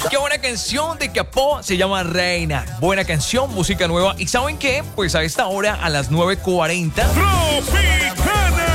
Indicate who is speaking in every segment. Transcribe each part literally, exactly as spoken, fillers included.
Speaker 1: Qué buena canción de Capó, se llama Reina. Buena canción, música nueva. ¿Y saben qué? Pues a esta hora, a las nueve cuarenta...
Speaker 2: ¡Tropicana!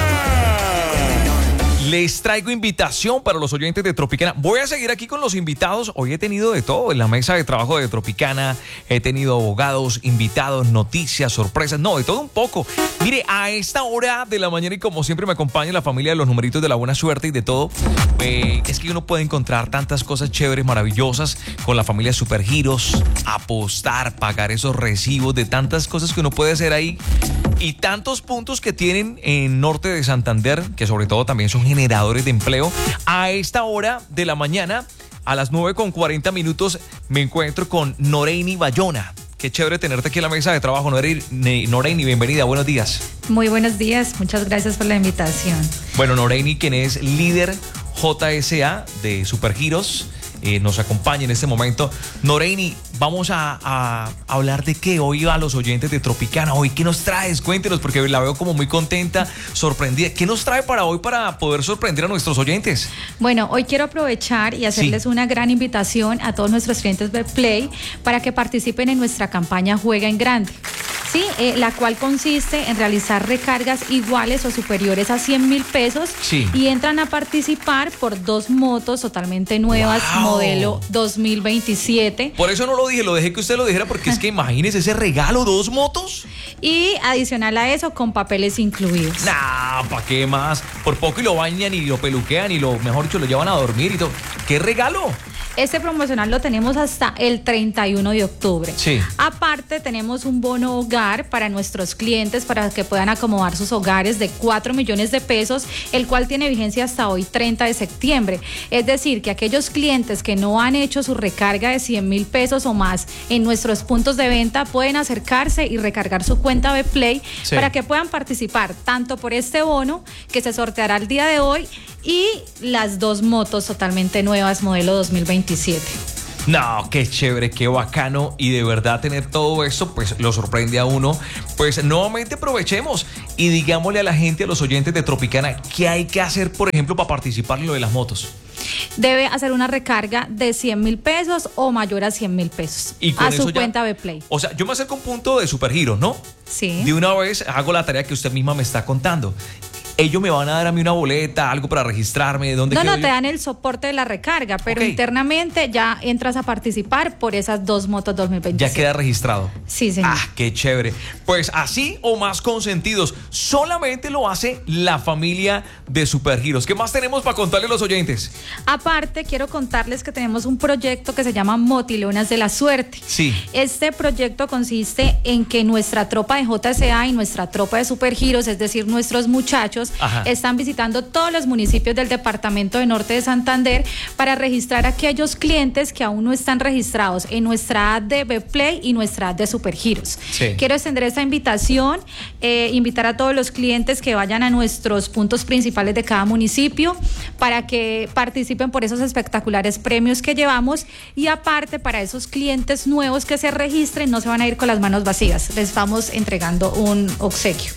Speaker 1: Les traigo invitación para los oyentes de Tropicana. Voy a seguir aquí con los invitados. Hoy he tenido de todo en la mesa de trabajo de Tropicana. He tenido abogados, invitados, noticias, sorpresas. No, de todo un poco. Mire, a esta hora de la mañana y como siempre me acompaña la familia de los numeritos de la buena suerte y de todo. Eh, es que uno puede encontrar tantas cosas chéveres, maravillosas con la familia Supergiros. Apostar, pagar esos recibos de tantas cosas que uno puede hacer ahí. Y tantos puntos que tienen en Norte de Santander, que sobre todo también son generadores de empleo. A esta hora de la mañana, a las nueve con cuarenta minutos, me encuentro con Noreini Bayona. Qué chévere tenerte aquí en la mesa de trabajo, Noreini. Noreini, bienvenida, buenos días.
Speaker 3: Muy buenos días, muchas gracias por la invitación.
Speaker 1: Bueno, Noreini, quien es líder J S A de Supergiros, eh, nos acompaña en este momento. Noreini, vamos a, a hablar de qué hoy a los oyentes de Tropicana. Hoy, ¿qué nos traes? Cuéntenos, porque la veo como muy contenta, sorprendida. ¿Qué nos trae para hoy para poder sorprender a nuestros oyentes?
Speaker 3: Bueno, hoy quiero aprovechar y hacerles sí. una gran invitación a todos nuestros clientes de Play para que participen en nuestra campaña Juega en Grande. Sí, eh, la cual consiste en realizar recargas iguales o superiores a cien mil pesos
Speaker 1: sí.
Speaker 3: y entran a participar por dos motos totalmente nuevas, wow. modelo dos mil veintisiete.
Speaker 1: Por eso no lo dije, lo dejé que usted lo dijera porque es que imagínese ese regalo, dos motos.
Speaker 3: Y adicional a eso, con papeles incluidos.
Speaker 1: Nah, ¿para qué más? Por poco y lo bañan y lo peluquean y lo, mejor dicho, lo llevan a dormir y todo. ¿Qué regalo?
Speaker 3: Este promocional lo tenemos hasta el treinta y uno de octubre.
Speaker 1: Sí.
Speaker 3: Aparte, tenemos un bono hogar para nuestros clientes para que puedan acomodar sus hogares de cuatro millones de pesos, el cual tiene vigencia hasta hoy, treinta de septiembre. Es decir, que aquellos clientes que no han hecho su recarga de cien mil pesos o más en nuestros puntos de venta pueden acercarse y recargar su cuenta de Play sí. para que puedan participar tanto por este bono que se sorteará el día de hoy y las dos motos totalmente nuevas modelo dos mil veintisiete.
Speaker 1: No, qué chévere, qué bacano y de verdad tener todo esto pues lo sorprende a uno. Pues nuevamente aprovechemos y digámosle a la gente, a los oyentes de Tropicana, ¿qué hay que hacer, por ejemplo, para participar en lo de las motos?
Speaker 3: Debe hacer una recarga de cien mil pesos o mayor a cien mil pesos
Speaker 1: ¿Y con
Speaker 3: a
Speaker 1: eso
Speaker 3: su
Speaker 1: ya, cuenta
Speaker 3: de Play.
Speaker 1: O sea, yo me acerco a un punto de Supergiros, ¿no?
Speaker 3: Sí.
Speaker 1: De una vez hago la tarea que usted misma me está contando. Ellos me van a dar a mí una boleta, algo para registrarme. ¿Dónde
Speaker 3: no, no,
Speaker 1: yo?
Speaker 3: te dan el soporte de la recarga, pero okay. internamente ya entras a participar por esas dos motos dos mil veintisiete.
Speaker 1: Ya queda registrado.
Speaker 3: Sí, señor.
Speaker 1: Ah, qué chévere. Pues así o más consentidos, solamente lo hace la familia de Supergiros. ¿Qué más tenemos para contarle a los oyentes?
Speaker 3: Aparte, quiero contarles que tenemos un proyecto que se llama Motileonas de la Suerte.
Speaker 1: Sí.
Speaker 3: Este proyecto consiste en que nuestra tropa de J S A y nuestra tropa de Supergiros, es decir, nuestros muchachos, Ajá. están visitando todos los municipios del departamento de Norte de Santander para registrar a aquellos clientes que aún no están registrados en nuestra app de Bplay y nuestra app de Supergiros.
Speaker 1: Sí.
Speaker 3: Quiero extender esta invitación, eh, invitar a todos los clientes que vayan a nuestros puntos principales de cada municipio para que participen por esos espectaculares premios que llevamos y aparte para esos clientes nuevos que se registren no se van a ir con las manos vacías, les estamos entregando un obsequio.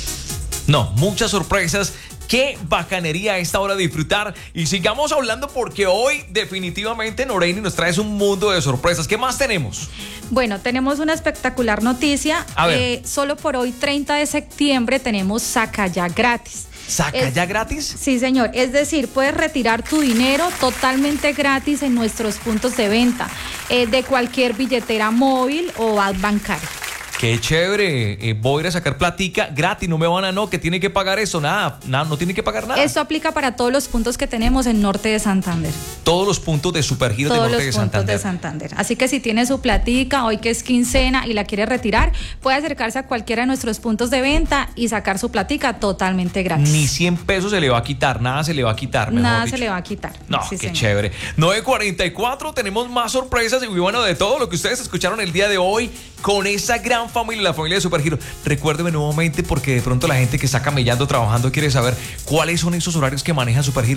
Speaker 1: No, muchas sorpresas. Qué bacanería a esta hora de disfrutar. Y sigamos hablando porque hoy definitivamente Noreini nos trae un mundo de sorpresas. ¿Qué más tenemos?
Speaker 3: Bueno, tenemos una espectacular noticia.
Speaker 1: A ver.
Speaker 3: Eh, solo por hoy, treinta de septiembre, tenemos Saca Ya gratis.
Speaker 1: ¿Saca
Speaker 3: es,
Speaker 1: ya gratis?
Speaker 3: Sí, señor. Es decir, puedes retirar tu dinero totalmente gratis en nuestros puntos de venta, eh, de cualquier billetera móvil o app bancaria.
Speaker 1: Qué chévere, eh, voy a ir a sacar platica gratis, no me van a no, que tiene que pagar eso, nada, nada, no tiene que pagar nada.
Speaker 3: Esto aplica para todos los puntos que tenemos en Norte de Santander.
Speaker 1: Todos los puntos de Supergiros de Norte de Santander.
Speaker 3: Todos los puntos de Santander. Así que si tiene su platica, hoy que es quincena y la quiere retirar, puede acercarse a cualquiera de nuestros puntos de venta y sacar su platica totalmente gratis.
Speaker 1: Ni cien pesos se le va a quitar, nada se le va a quitar.
Speaker 3: Nada
Speaker 1: dicho.
Speaker 3: se le va a quitar.
Speaker 1: No,
Speaker 3: sí,
Speaker 1: qué
Speaker 3: señor.
Speaker 1: chévere. nueve cuarenta y cuatro, tenemos más sorpresas y bueno, de todo lo que ustedes escucharon el día de hoy con esa gran familia, la familia de Supergiros. Recuérdeme nuevamente porque de pronto la gente que está camellando, trabajando quiere saber cuáles son esos horarios que manejan Supergiros.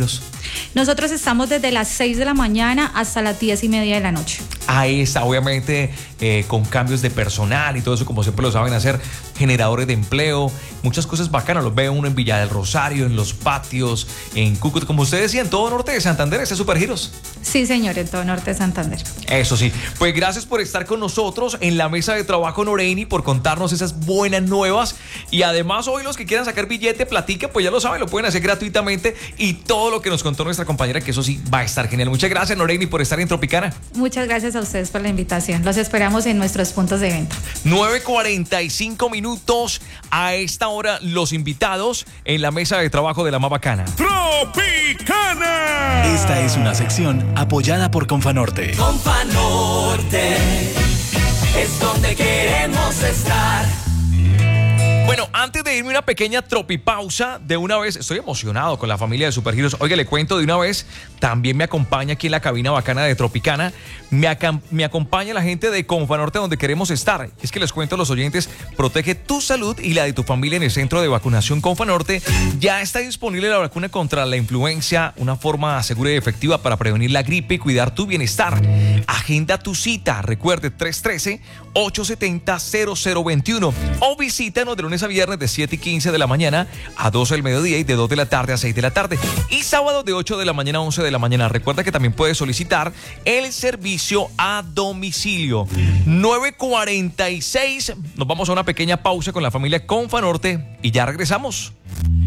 Speaker 3: Nosotros estamos desde las seis de la mañana hasta las diez y media de la noche.
Speaker 1: Ahí está, obviamente, eh, con cambios de personal y todo eso, como siempre lo saben hacer, generadores de empleo, muchas cosas bacanas. Los ve uno en Villa del Rosario, en los patios, en Cúcuta, como usted decía, en todo norte de Santander, ese Supergiros.
Speaker 3: Sí, señor, en todo norte de Santander.
Speaker 1: Eso sí, pues gracias por estar con nosotros en la mesa de trabajo, Noreini, por contarnos esas buenas nuevas. Y además, hoy los que quieran sacar billete, platique, pues ya lo saben, lo pueden hacer gratuitamente. Y todo lo que nos contó nuestra compañera, que eso sí va a estar genial. Muchas gracias, Noreini, por estar en Tropicana.
Speaker 3: Muchas gracias a ustedes por la invitación. Los esperamos en nuestros puntos de venta.
Speaker 1: nueve cuarenta y cinco minutos. A esta hora, los invitados en la mesa de trabajo de la más bacana.
Speaker 2: Tropicana.
Speaker 4: Esta es una sección apoyada por Confanorte.
Speaker 5: Confanorte es donde queremos estar.
Speaker 1: Bueno, antes de irme una pequeña tropipausa, de una vez, estoy emocionado con la familia de Supergiros. Oiga, le cuento de una vez, también me acompaña aquí en la cabina bacana de Tropicana, me, acam- me acompaña la gente de Confanorte, donde queremos estar. Es que les cuento a los oyentes, protege tu salud y la de tu familia en el centro de vacunación Confanorte. Ya está disponible la vacuna contra la influenza, una forma segura y efectiva para prevenir la gripe y cuidar tu bienestar. Agenda tu cita, recuerde tres uno tres, ocho siete cero, cero cero dos uno o visítanos de lunes a viernes de siete y quince de la mañana a doce del mediodía y de dos de la tarde a seis de la tarde. Y sábado de ocho de la mañana a once de la mañana. Recuerda que también puedes solicitar el servicio a domicilio. nueve cuarenta y seis. Nos vamos a una pequeña pausa con la familia Confanorte y ya regresamos.